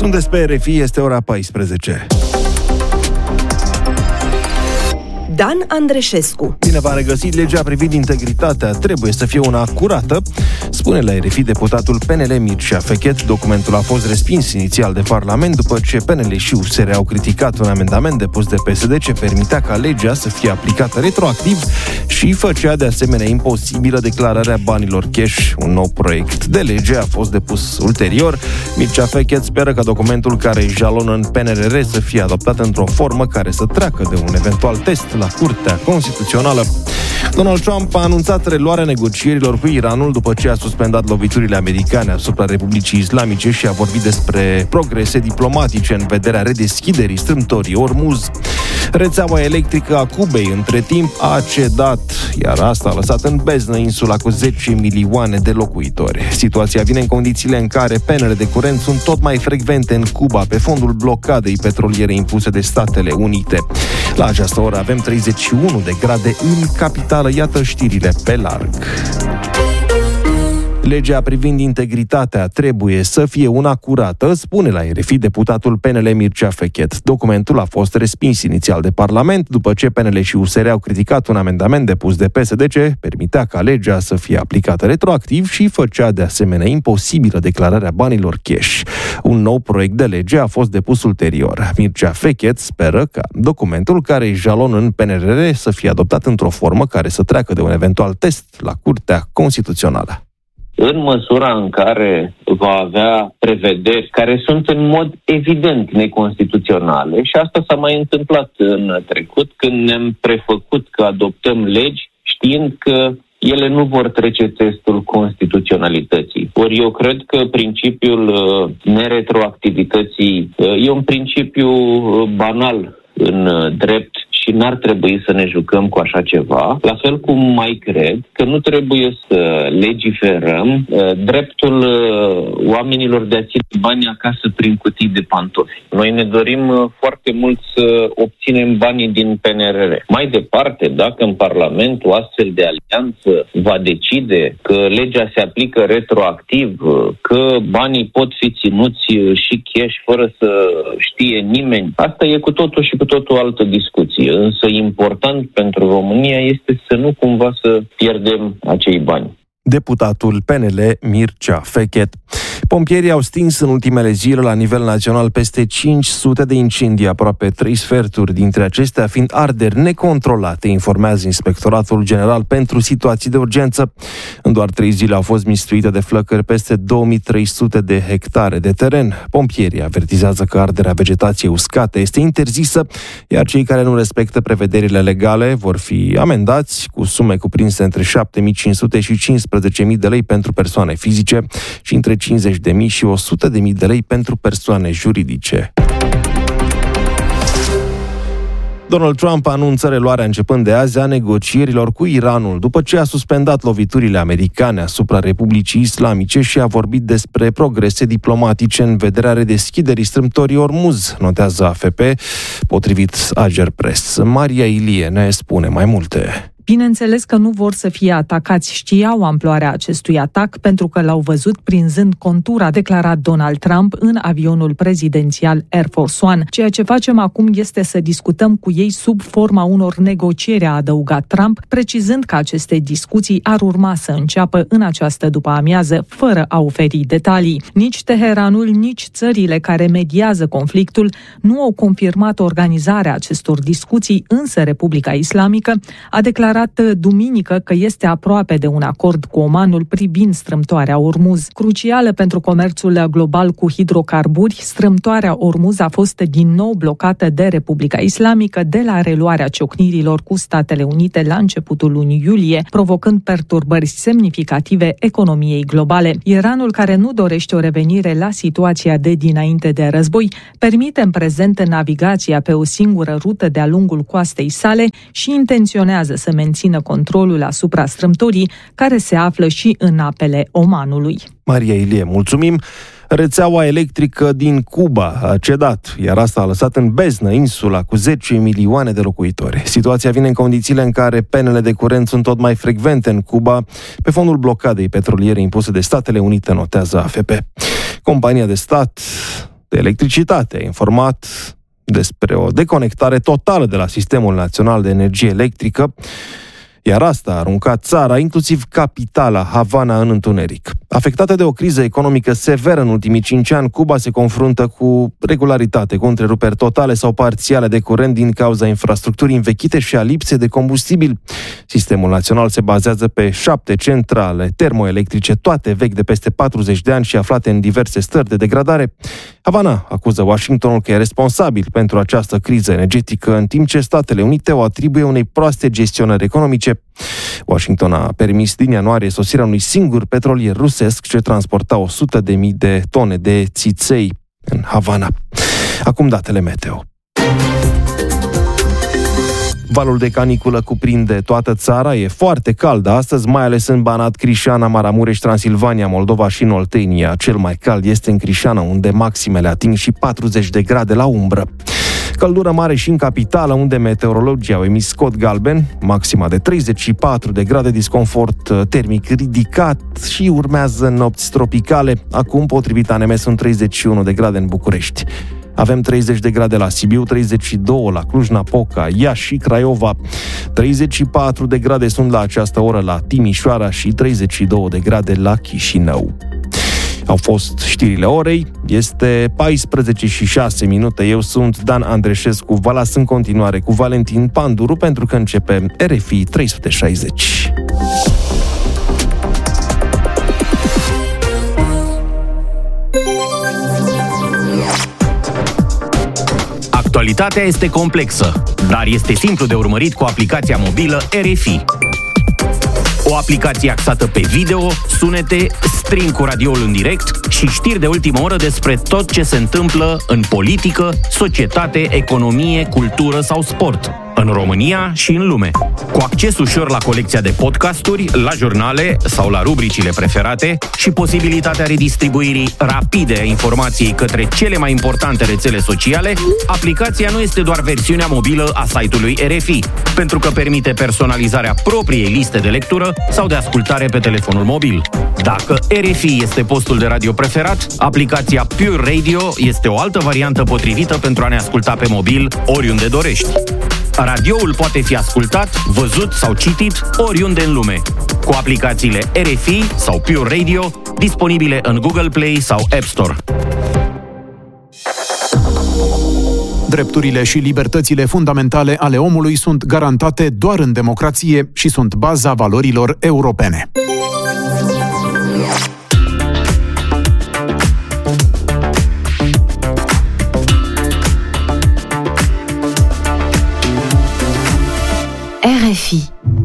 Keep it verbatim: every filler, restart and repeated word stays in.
Sunteți pe R F I, este ora paisprezece. Dan Andreșescu. Bine v-am regăsit. Legea privind integritatea trebuie să fie una curată, spune la R F I deputatul P N L Mircea Fechet. Documentul a fost respins inițial de Parlament după ce P N L și U S R au criticat un amendament depus de P S D ce permitea ca legea să fie aplicată retroactiv și făcea de asemenea imposibilă declararea banilor cash. Un nou proiect de lege a fost depus ulterior. Mircea Fechet speră ca documentul care îi jalonă în P N R R să fie adoptat într-o formă care să treacă de un eventual test la Curtea Constituțională. Donald Trump a anunțat reluarea negocierilor cu Iranul după ce a suspendat loviturile americane asupra Republicii Islamice și a vorbit despre progrese diplomatice în vederea redeschiderii strâmtorii Ormuz. Rețeaua electrică a Cubei între timp a cedat, iar asta a lăsat în beznă insula cu zece milioane de locuitori. Situația vine în condițiile în care penele de curent sunt tot mai frecvente în Cuba pe fondul blocadei petroliere impuse de Statele Unite. La această oră avem treizeci și unu de grade în capitală. Iată știrile pe larg. Legea privind integritatea trebuie să fie una curată, spune la R F I deputatul P N L Mircea Fechet. Documentul a fost respins inițial de Parlament după ce P N L și U S R au criticat un amendament depus de P S D ce permitea ca legea să fie aplicată retroactiv și făcea de asemenea imposibilă declararea banilor cash. Un nou proiect de lege a fost depus ulterior. Mircea Fechet speră ca documentul care îi jalonă în P N R R să fie adoptat într-o formă care să treacă de un eventual test la Curtea Constituțională. În măsura în care va avea prevederi care sunt în mod evident neconstituționale, și asta s-a mai întâmplat în trecut, când ne-am prefăcut că adoptăm legi știind că ele nu vor trece testul constituționalității. Ori eu cred că principiul neretroactivității e un principiu banal în drept și n-ar trebui să ne jucăm cu așa ceva. La fel cum mai cred că nu trebuie să legiferăm uh, dreptul uh, oamenilor de a ține bani acasă prin cutii de pantofi. Noi ne dorim uh, foarte mult să obținem banii din P N R R. Mai departe, dacă în Parlament o astfel de alianță va decide că legea se aplică retroactiv, uh, că banii pot fi ținuți uh, și cash fără să știe nimeni, asta e cu totul și cu totul altă discuție. Însă important pentru România este să nu cumva să pierdem acei bani. Deputatul P N L Mircea Fechet. Pompierii au stins în ultimele zile la nivel național peste cinci sute de incendii, aproape trei sferturi dintre acestea fiind arderi necontrolate, informează Inspectoratul General pentru Situații de Urgență. În doar trei zile au fost mistuite de flăcări peste două mii trei sute de hectare de teren. Pompierii avertizează că arderea vegetației uscate este interzisă, iar cei care nu respectă prevederile legale vor fi amendați cu sume cuprinse între șapte mii cinci sute și cincisprezece mii de lei pentru persoane fizice și între cincizeci de mii și o sută de mii de lei pentru persoane juridice. Donald Trump anunță reluarea începând de azi a negocierilor cu Iranul, după ce a suspendat loviturile americane asupra Republicii Islamice și a vorbit despre progrese diplomatice în vederea redeschiderii strâmtorii Ormuz, notează A F P, potrivit Ager Press. Maria Ilie ne spune mai multe. Bineînțeles că nu vor să fie atacați, știau amploarea acestui atac pentru că l-au văzut prinzând contur, a declarat Donald Trump în avionul prezidențial Air Force One. Ceea ce facem acum este să discutăm cu ei sub forma unor negocieri, a adăugat Trump, precizând că aceste discuții ar urma să înceapă în această după-amiază, fără a oferi detalii. Nici Teheranul, nici țările care mediază conflictul nu au confirmat organizarea acestor discuții, însă Republica Islamică a declarat duminică că este aproape de un acord cu Omanul privind strâmtoarea Ormuz. Crucială pentru comerțul global cu hidrocarburi, strâmtoarea Ormuz a fost din nou blocată de Republica Islamică de la reluarea ciocnirilor cu Statele Unite la începutul lunii iulie, provocând perturbări semnificative economiei globale. Iranul, care nu dorește o revenire la situația de dinainte de război, permite în prezent navigația pe o singură rută de-a lungul coastei sale și intenționează să mențină controlul asupra strâmtorii, care se află și în apele Omanului. Maria Ilie, mulțumim! Rețeaua electrică din Cuba a cedat, iar asta a lăsat în beznă insula cu zece milioane de locuitori. Situația vine în condițiile în care penele de curent sunt tot mai frecvente în Cuba, pe fondul blocadei petroliere impuse de Statele Unite, notează A F P. Compania de stat de Electricitate a informat despre o deconectare totală de la Sistemul Național de Energie Electrică, iar asta a aruncat țara, inclusiv capitala Havana, în întuneric. Afectată de o criză economică severă în ultimii cinci ani, Cuba se confruntă cu regularitate, cu întreruperi totale sau parțiale de curent din cauza infrastructurii învechite și a lipsei de combustibil. Sistemul național se bazează pe șapte centrale termoelectrice, toate vechi de peste patruzeci de ani și aflate în diverse stări de degradare. Havana acuză Washingtonul că e responsabil pentru această criză energetică, în timp ce Statele Unite o atribuie unei proaste gestionări economice. Washington a permis din ianuarie sosirea unui singur petrolier rusesc ce transporta o sută de mii de tone de țiței în Havana. Acum datele meteo. Valul de caniculă cuprinde toată țara, e foarte cald astăzi, mai ales în Banat, Crișana, Maramureș, Transilvania, Moldova și în Oltenia. Cel mai cald este în Crișana, unde maximele ating și patruzeci de grade la umbră. Căldură mare și în capitală, unde meteorologii au emis cod galben, maxima de treizeci și patru de grade, disconfort termic ridicat și urmează nopți tropicale. Acum, potrivit A N M, sunt treizeci și unu de grade în București. Avem treizeci de grade la Sibiu, treizeci și doi la Cluj-Napoca, Iași și Craiova. treizeci și patru de grade sunt la această oră la Timișoara și treizeci și două de grade la Chișinău. Au fost știrile orei, este paisprezece și șase minute, eu sunt Dan Andreșescu, vă las în continuare cu Valentin Panduru pentru că începe R F I trei sute șaizeci. Actualitatea este complexă, dar este simplu de urmărit cu aplicația mobilă R F I. O aplicație axată pe video, sunete, stream cu radioul în direct și știri de ultimă oră despre tot ce se întâmplă în politică, societate, economie, cultură sau sport, în România și în lume. Cu acces ușor la colecția de podcasturi, la jurnale sau la rubricile preferate și posibilitatea redistribuirii rapide a informației către cele mai importante rețele sociale, aplicația nu este doar versiunea mobilă a site-ului R F I, pentru că permite personalizarea propriei liste de lectură sau de ascultare pe telefonul mobil. Dacă R F I este postul de radio preferat, aplicația Pure Radio este o altă variantă potrivită pentru a ne asculta pe mobil oriunde dorești. Radioul poate fi ascultat, văzut sau citit oriunde în lume, cu aplicațiile R F I sau Pure Radio, disponibile în Google Play sau App Store. Drepturile și libertățile fundamentale ale omului sunt garantate doar în democrație și sunt baza valorilor europene. R F I.